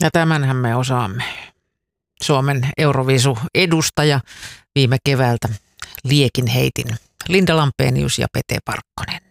Ja tämänhän me osaamme. Suomen Eurovisu-edustaja viime keväältä liekin heitin Linda Lampenius ja Pete Parkkonen.